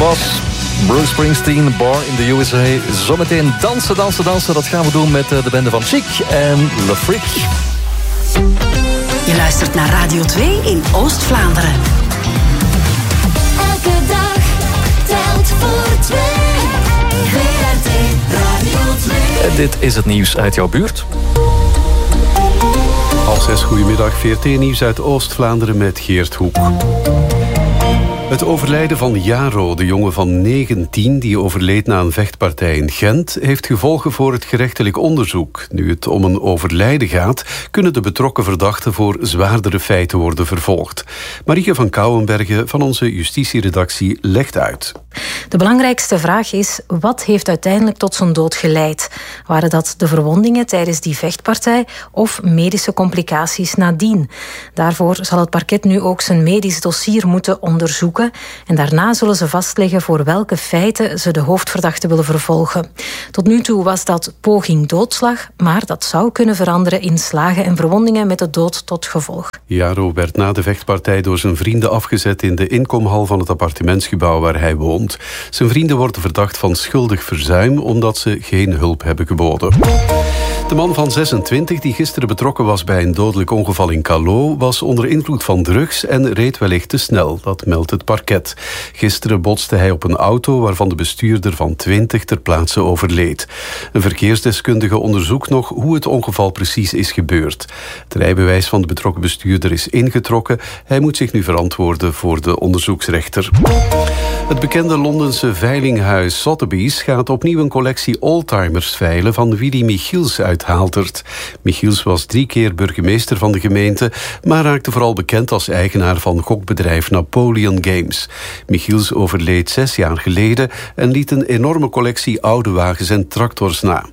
was Bruce Springsteen, Born in the USA. Zometeen dansen. Dat gaan we doen met de bende van Chic en Le Freak. Je luistert naar Radio 2 in Oost-Vlaanderen. Elke dag telt voor 2. VRT Radio 2. En dit is het nieuws uit jouw buurt. 6:30, goedemiddag. VRT-nieuws uit Oost-Vlaanderen met Geert Hoek. Het overlijden van Jaro, de jongen van 19 die overleed na een vechtpartij in Gent, heeft gevolgen voor het gerechtelijk onderzoek. Nu het om een overlijden gaat, kunnen de betrokken verdachten voor zwaardere feiten worden vervolgd. Marieke van Kouwenbergen van onze justitieredactie legt uit. De belangrijkste vraag is, wat heeft uiteindelijk tot zijn dood geleid? Waren dat de verwondingen tijdens die vechtpartij of medische complicaties nadien? Daarvoor zal het parket nu ook zijn medisch dossier moeten onderzoeken. En daarna zullen ze vastleggen voor welke feiten ze de hoofdverdachte willen vervolgen. Tot nu toe was dat poging doodslag, maar dat zou kunnen veranderen in slagen en verwondingen met de dood tot gevolg. Jaro werd na de vechtpartij door zijn vrienden afgezet in de inkomhal van het appartementsgebouw waar hij woont. Zijn vrienden worden verdacht van schuldig verzuim omdat ze geen hulp hebben geboden. De man van 26, die gisteren betrokken was bij een dodelijk ongeval in Callot, was onder invloed van drugs en reed wellicht te snel. Dat meldt het parket. Gisteren botste hij op een auto waarvan de bestuurder van 20 ter plaatse overleed. Een verkeersdeskundige onderzoekt nog hoe het ongeval precies is gebeurd. Het rijbewijs van de betrokken bestuurder is ingetrokken. Hij moet zich nu verantwoorden voor de onderzoeksrechter. Het bekende Londense veilinghuis Sotheby's gaat opnieuw een collectie oldtimers veilen van Willy Michiels uit Haaltert. Michiels was 3 keer burgemeester van de gemeente, maar raakte vooral bekend als eigenaar van gokbedrijf Napoleon Games. Michiels overleed 6 jaar geleden en liet een enorme collectie oude wagens en tractors na.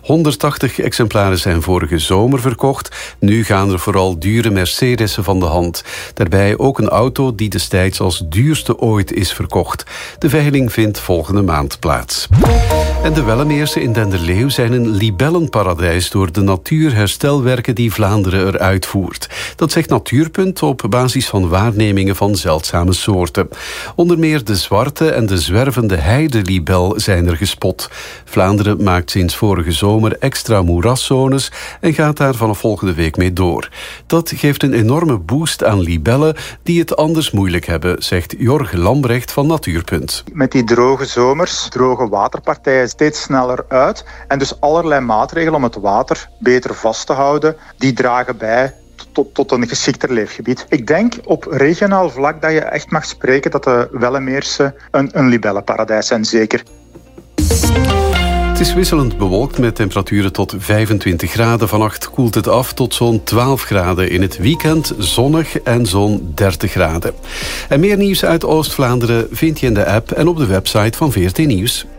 180 exemplaren zijn vorige zomer verkocht. Nu gaan er vooral dure Mercedes'en van de hand. Daarbij ook een auto die destijds als duurste ooit is verkocht. De veiling vindt volgende maand plaats. En de Wellemeersen in Denderleeuw zijn een libellenparadijs door de natuurherstelwerken die Vlaanderen eruit voert. Dat zegt Natuurpunt op basis van waarnemingen van zeldzame soorten. Onder meer de zwarte en de zwervende heidelibel zijn er gespot. Vlaanderen maakt sinds vorige zomer extra moeraszones en gaat daar vanaf volgende week mee door. Dat geeft een enorme boost aan libellen die het anders moeilijk hebben, zegt Jorg Lambrecht van Natuurpunt. Met die droge zomers drogen waterpartijen steeds sneller uit en dus allerlei maatregelen om het water beter vast te houden, die dragen bij tot een geschikter leefgebied. Ik denk op regionaal vlak dat je echt mag spreken dat de Wellemeersen een libellenparadijs zijn, zeker. Het is wisselend bewolkt met temperaturen tot 25 graden. Vannacht koelt het af tot zo'n 12 graden. In het weekend zonnig en zo'n 30 graden. En meer nieuws uit Oost-Vlaanderen vind je in de app en op de website van VRT Nieuws.